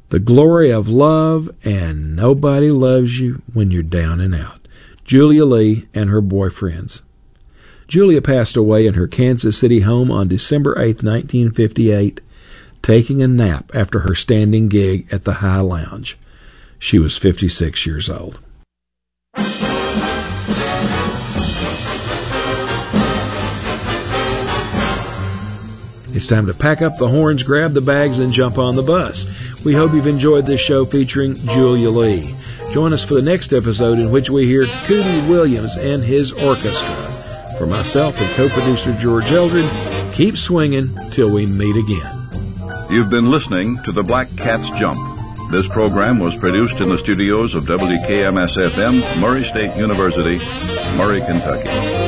The glory of love, and nobody loves you when you're down and out. Julia Lee and her boyfriends. Julia passed away in her Kansas City home on December 8, 1958, taking a nap after her standing gig at the High Lounge. She was 56 years old. It's time to pack up the horns, grab the bags, and jump on the bus. We hope you've enjoyed this show featuring Julia Lee. Join us for the next episode in which we hear Cootie Williams and his orchestra. For myself and co-producer George Eldred, keep swinging till we meet again. You've been listening to The Black Cat's Jump. This program was produced in the studios of WKMS-FM, Murray State University, Murray, Kentucky.